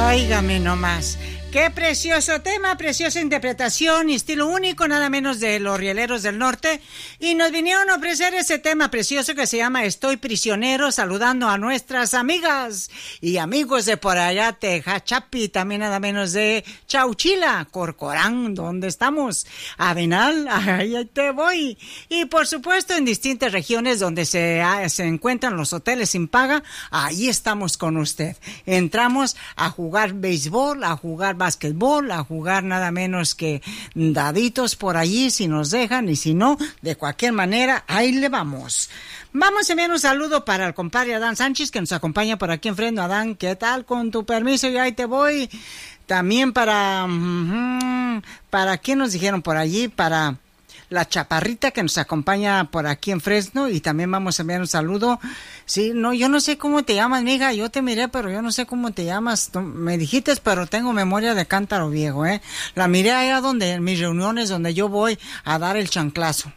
Óigame nomás. Qué precioso tema, preciosa interpretación y estilo único, nada menos de los Rieleros del Norte. Y nos vinieron a ofrecer ese tema precioso que se llama Estoy Prisionero, saludando a nuestras amigas y amigos de por allá, Tejachapi, también nada menos de Chauchila, Corcorán, donde estamos, Avenal, ahí te voy. Y por supuesto en distintas regiones donde se encuentran los hoteles sin paga, ahí estamos con usted. Entramos a jugar béisbol, a jugar básquetbol, a jugar nada menos que daditos por allí si nos dejan, y si no, de cualquier manera, ahí le vamos. Vamos a enviar un saludo para el compadre Adán Sánchez, que nos acompaña por aquí enfrente. Adán, ¿qué tal? Con tu permiso, y ahí te voy. También para ¿quién nos dijeron por allí? Para la Chaparrita, que nos acompaña por aquí en Fresno, y también vamos a enviar un saludo. Sí, no, yo no sé cómo te llamas, mija, yo te miré, pero yo no sé cómo te llamas. Me dijiste, pero tengo memoria de cántaro viejo, ¿eh? La miré allá donde, en mis reuniones, donde yo voy a dar el chanclazo.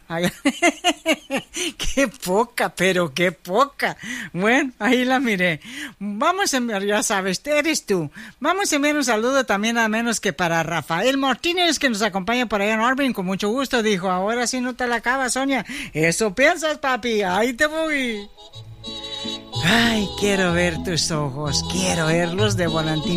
Qué poca, pero qué poca. Bueno, ahí la miré. Vamos a enviar, ya sabes, eres tú. Vamos a enviar un saludo también, a menos que para Rafael Martínez, que nos acompaña por allá en Orvin, con mucho gusto, dijo, ahora sí no te la acabas, Sonia. Eso piensas, papi, ahí te voy. Ay, quiero ver tus ojos, quiero verlos de volantín.